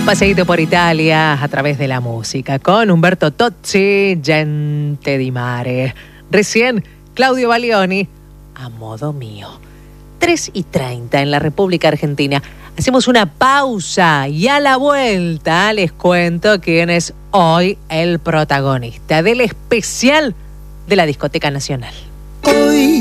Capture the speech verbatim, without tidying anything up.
paseíto por Italia a través de la música con Umberto Tozzi, Gente di Mare. Recién, Claudio Baglioni, A Modo Mío. tres y treinta en la República Argentina. Hacemos una pausa y a la vuelta les cuento quién es hoy el protagonista del especial de la Discoteca Nacional. Hoy